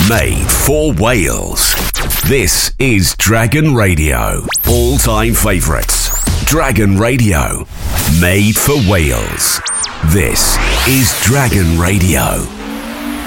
Made for Wales. This is Dragon Radio. All-time favourites. Dragon Radio. Made for Wales. This is Dragon Radio.